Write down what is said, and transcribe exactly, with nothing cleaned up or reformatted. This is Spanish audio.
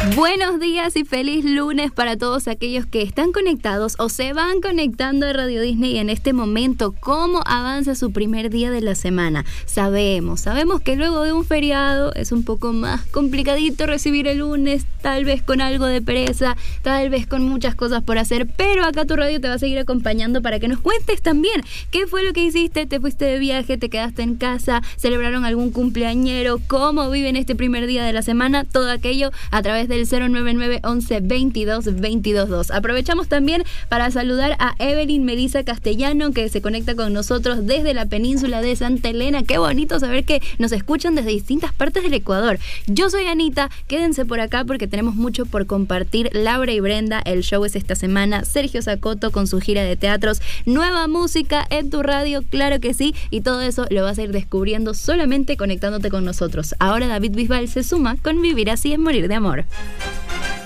Buenos días y feliz lunes para todos aquellos que están conectados o se van conectando a Radio Disney en este momento. ¿Cómo avanza su primer día de la semana? Sabemos, sabemos que luego de un feriado es un poco más complicadito recibir el lunes, tal vez con algo de pereza, tal vez con muchas cosas por hacer, pero acá tu radio te va a seguir acompañando para que nos cuentes también qué fue lo que hiciste, te fuiste de viaje, te quedaste en casa, celebraron algún cumpleañero, cómo viven este primer día de la semana, todo aquello a través del cero nueve nueve once veintidós veintidós dos. Aprovechamos también para saludar a Evelyn Melissa Castellano, que se conecta con nosotros desde la península de Santa Elena. Qué bonito saber que nos escuchan desde distintas partes del Ecuador. Yo soy Anita, quédense por acá porque tenemos mucho por compartir. Laura y Brenda, el show es esta semana. Sergio Zacoto con su gira de teatros, nueva música en tu radio, claro que sí, y todo eso lo vas a ir descubriendo solamente conectándote con nosotros. Ahora David Bisbal se suma con Vivir Así es Morir de Amor.